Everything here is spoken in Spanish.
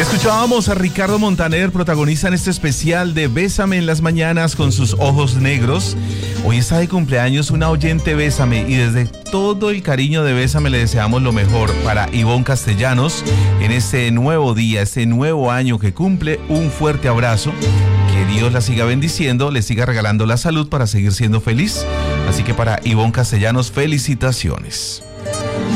Escuchábamos a Ricardo Montaner, protagonista en este especial de Bésame en las mañanas con sus ojos negros. Hoy está de cumpleaños una oyente Bésame y desde todo el cariño de Bésame le deseamos lo mejor para Ivonne Castellanos en este nuevo día, este nuevo año que cumple. Un fuerte abrazo, que Dios la siga bendiciendo, le siga regalando la salud para seguir siendo feliz. Así que para Ivonne Castellanos, felicitaciones.